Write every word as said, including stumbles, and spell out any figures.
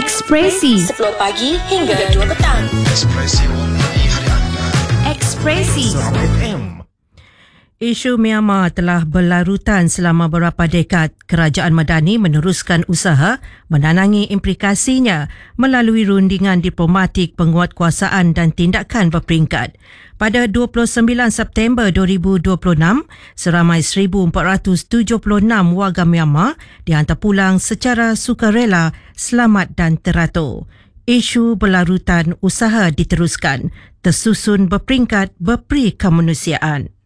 Ekspresi sepuluh pagi hingga dua petang. Ekspresi warnai hari anda. Ekspresi F M. Isu Myanmar telah berlarutan selama beberapa dekad. Kerajaan Madani meneruskan usaha menanangi implikasinya melalui rundingan diplomatik penguatkuasaan dan tindakan berperingkat. Pada dua puluh sembilan September dua ribu dua puluh enam, seramai seribu empat ratus tujuh puluh enam warga Myanmar dihantar pulang secara sukarela, selamat dan teratur. Isu berlarutan usaha diteruskan, tersusun berperingkat berperi kemanusiaan.